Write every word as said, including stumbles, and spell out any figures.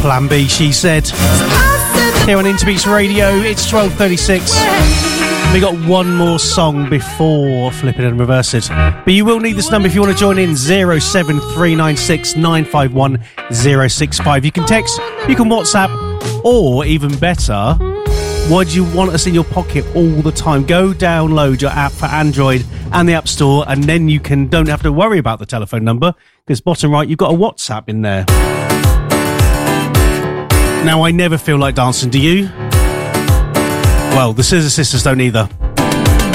Plan B, she said. Here on Interbeats Radio, it's twelve thirty-six. We got one more song before Flip It and Reverse It. But you will need this number if you want to join in, zero seven three nine six nine five one zero six five. You can text, you can WhatsApp, or even better, why do you want us in your pocket all the time? Go download your app for Android and the App Store, and then you can don't have to worry about the telephone number, because bottom right, you've got a WhatsApp in there. Now, I never feel like dancing, do you? Well, the Scissor Sisters don't either.